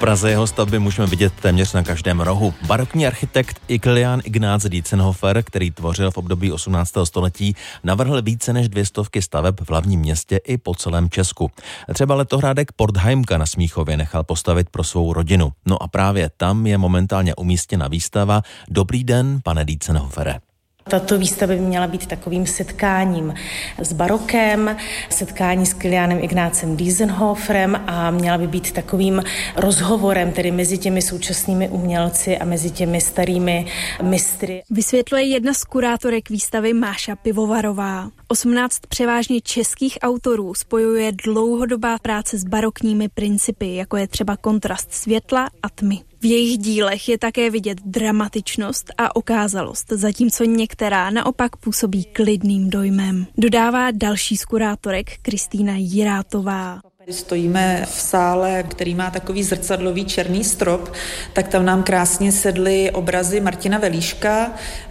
Praze jeho stavby můžeme vidět téměř na každém rohu. Barokní architekt Kilian Ignác Dientzenhofer, který tvořil v období 18. století, navrhl více než 200 staveb v hlavním městě i po celém Česku. Třeba letohrádek Portheimka na Smíchově nechal postavit pro svou rodinu. No a právě tam je momentálně umístěna výstava Dobrý den, pane Dientzenhofere. Tato výstava by měla být takovým setkáním s barokem, setkání s Kilianem Ignácem Dientzenhoferem a měla by být takovým rozhovorem tedy mezi těmi současnými umělci a mezi těmi starými mistry. Vysvětluje jedna z kurátorek výstavy Máša Pivovarová. 18 převážně českých autorů spojuje dlouhodobá práce s barokními principy, jako je třeba kontrast světla a tmy. V jejich dílech je také vidět dramatičnost a okázalost, zatímco některá naopak působí klidným dojmem. Dodává další z kurátorek Kristýna Jirátová. Stojíme v sále, který má takový zrcadlový černý strop, tak tam nám krásně sedly obrazy Martina Velíška,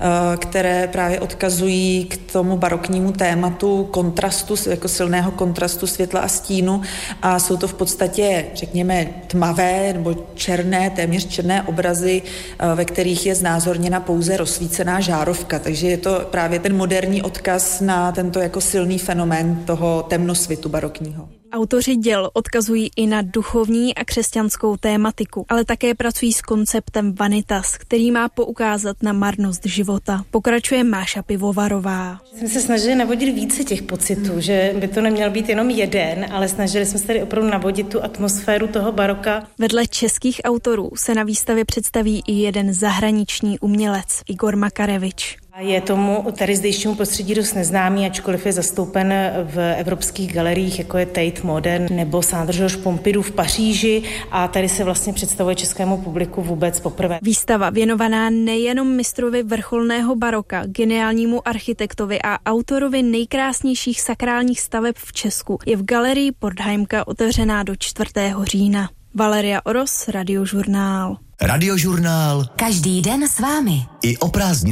které právě odkazují k tomu baroknímu tématu kontrastu, jako silného kontrastu světla a stínu a jsou to v podstatě, řekněme, tmavé nebo černé, téměř černé obrazy, ve kterých je znázorněna pouze rozsvícená žárovka, takže je to právě ten moderní odkaz na tento jako silný fenomén toho temnosvětu barokního. Autoři děl odkazují i na duchovní a křesťanskou tématiku, ale také pracují s konceptem vanitas, který má poukázat na marnost života. Pokračuje Máša Pivovarová. Jsme se snažili navodit více těch pocitů, že by to neměl být jenom jeden, ale snažili jsme se tady opravdu navodit tu atmosféru toho baroka. Vedle českých autorů se na výstavě představí i jeden zahraniční umělec, Igor Makarevič. Je tomu tady zdejšímu prostředí dost neznámý, ačkoliv je zastoupen v evropských galeriích, jako je Tate Modern nebo Centre Pompidou v Paříži a tady se vlastně představuje českému publiku vůbec poprvé. Výstava věnovaná nejenom mistrovi vrcholného baroka, geniálnímu architektovi a autorovi nejkrásnějších sakrálních staveb v Česku je v galerii Portheimka otevřená do 4. října. Valeria Oros, Radiožurnál. Radiožurnál. Každý den s vámi. I o prázdninách.